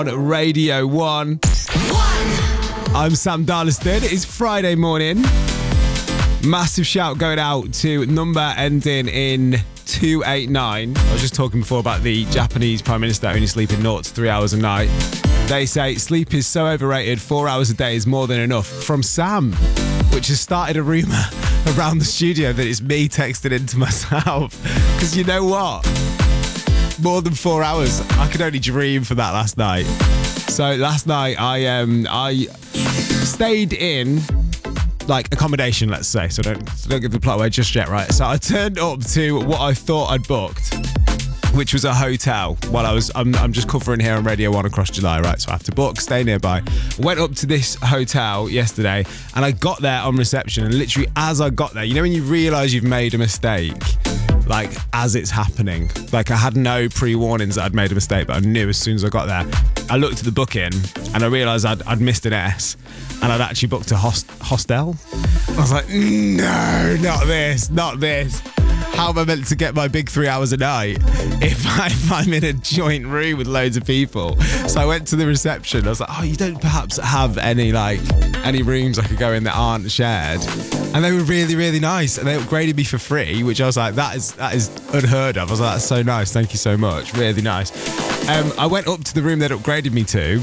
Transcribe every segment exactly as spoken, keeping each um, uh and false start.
On Radio one. I'm Sam Darliston. It's Friday morning. Massive shout going out to number ending in two eight nine. I was just talking before about the Japanese Prime Minister only sleeping zero to three hours a night. They say sleep is so overrated, four hours a day is more than enough. From Sam, which has started a rumour around the studio that it's me texting into myself. Because you know what? More than four hours. I could only dream for that last night. So last night I um I stayed in like accommodation, let's say. So don't so don't give the plot away just yet, right? So I turned up to what I thought I'd booked, which was a hotel. While I was I'm I'm just covering here on Radio one across July, right? So I have to book, stay nearby. Went up to this hotel yesterday and I got there on reception, and literally as I got there, you know when you realise you've made a mistake? Like, as it's happening. Like, I had no pre-warnings that I'd made a mistake, but I knew as soon as I got there. I looked at the booking, and I realised I'd, I'd missed an S, and I'd actually booked a host- hostel. I was like, no, not this, not this. How am I meant to get my big three hours a night if, I, if I'm in a joint room with loads of people? So I went to the reception. I was like, oh, you don't perhaps have any, like, any rooms I could go in that aren't shared? And they were really, really nice. And they upgraded me for free, which I was like, that is that is unheard of. I was like, that's so nice. Thank you so much. Really nice. Um, I went up to the room they'd upgraded me to.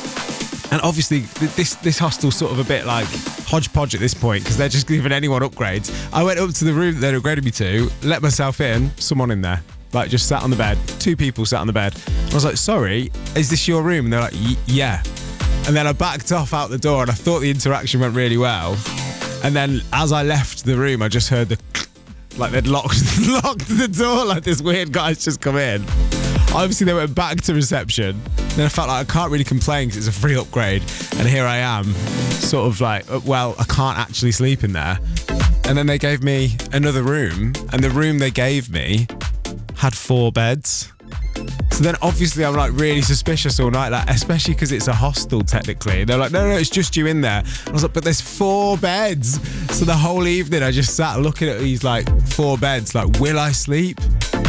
And obviously, this this hostel's sort of a bit like hodgepodge at this point because they're just giving anyone upgrades. I went up to the room that they'd upgraded me to, let myself in, someone in there. Like, just sat on the bed. Two people sat on the bed. I was like, sorry, is this your room? And they're like, yeah. And then I backed off out the door and I thought the interaction went really well. And then as I left the room, I just heard the, like they'd locked, locked the door, like this weird guy's just come in. Obviously, they went back to reception. Then I felt like I can't really complain because it's a free upgrade. And here I am, sort of like, well, I can't actually sleep in there. And then they gave me another room. And the room they gave me had four beds. So then obviously I'm like really suspicious all night, like especially because it's a hostel technically. They're like, no, no, it's just you in there. I was like, but there's four beds. So the whole evening I just sat looking at these like four beds, like, will I sleep?